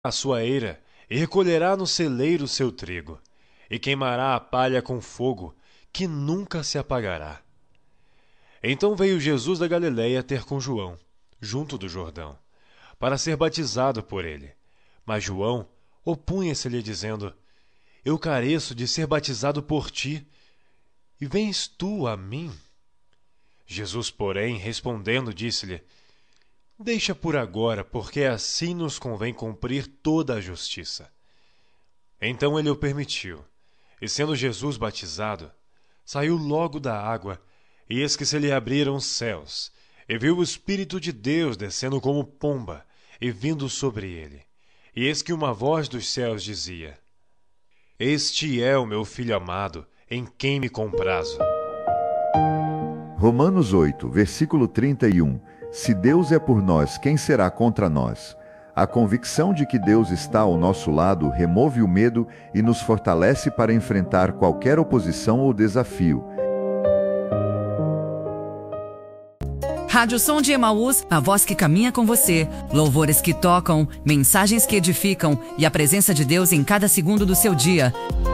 a sua eira e recolherá no celeiro o seu trigo, e queimará a palha com fogo, que nunca se apagará. Então veio Jesus da Galileia ter com João, junto do Jordão, para ser batizado por ele. Mas João opunha-se-lhe, dizendo: Eu careço de ser batizado por ti, e vens tu a mim? Jesus, porém, respondendo, disse-lhe: Deixa por agora, porque assim nos convém cumprir toda a justiça. Então ele o permitiu, e sendo Jesus batizado, saiu logo da água, e eis que se lhe abriram os céus, e viu o Espírito de Deus descendo como pomba, e vindo sobre ele. E eis que uma voz dos céus dizia: Este é o meu Filho amado, em quem me comprazo. Romanos 8, versículo 31. Se Deus é por nós, quem será contra nós? A convicção de que Deus está ao nosso lado remove o medo e nos fortalece para enfrentar qualquer oposição ou desafio. Rádio Som de Emaús, a voz que caminha com você. Louvores que tocam, mensagens que edificam e a presença de Deus em cada segundo do seu dia.